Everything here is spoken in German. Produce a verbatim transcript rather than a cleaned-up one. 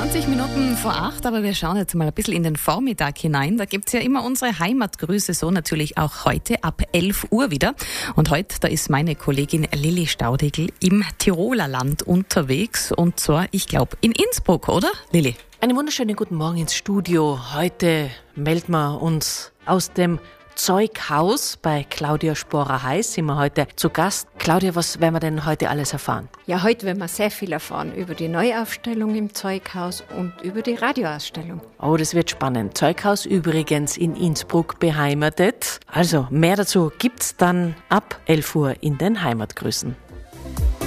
zwanzig Minuten vor acht, aber wir schauen jetzt mal ein bisschen in den Vormittag hinein. Da gibt's ja immer unsere Heimatgrüße, so natürlich auch heute ab elf Uhr wieder. Und heute, da ist meine Kollegin Lilly Staudigl im Tiroler Land unterwegs. Und zwar, ich glaube, in Innsbruck, oder, Lilly? Einen wunderschönen guten Morgen ins Studio. Heute melden wir uns aus dem Zeughaus bei Claudia Sporer-Heiß. Sind wir heute zu Gast. Claudia, was werden wir denn heute alles erfahren? Ja, heute werden wir sehr viel erfahren über die Neuaufstellung im Zeughaus und über die Radioausstellung. Oh, das wird spannend. Zeughaus übrigens in Innsbruck beheimatet. Also, mehr dazu gibt's dann ab elf Uhr in den Heimatgrüßen.